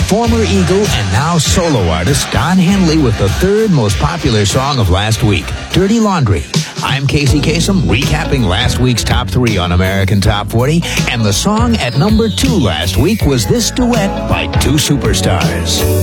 former Eagle and now solo artist Don Henley with the third most popular song of last week, Dirty Laundry. I'm Casey Kasem, recapping last week's top 3 on American Top 40, and the song at number 2 last week was this duet by two superstars.